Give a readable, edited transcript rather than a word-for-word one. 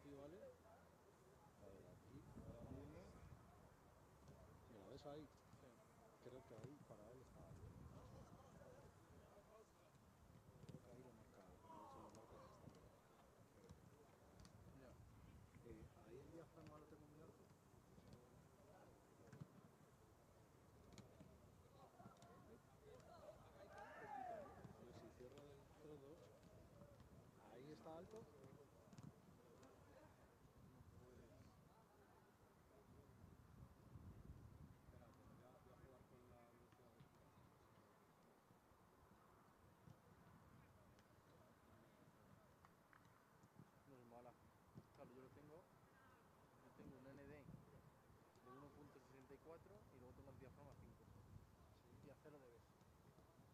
aquí, ¿vale? La de aquí, ahora mismo. Mira, ¿ves ahí? Sí. Creo que ahí, para él está alto. Creo que ahí lo marca, no se lo marca hasta arriba. Ya. Ahí el diafragma lo tengo muy alto. Poquito, ¿no? A ver si cierra del todo. Ahí está alto. No puedes. Espérate, voy a jugar con la velocidad de giración. A ver si puedo. No es mala. Claro, yo tengo un ND de 1,64 y luego tengo el diafragma 5 Sí. y a 0 de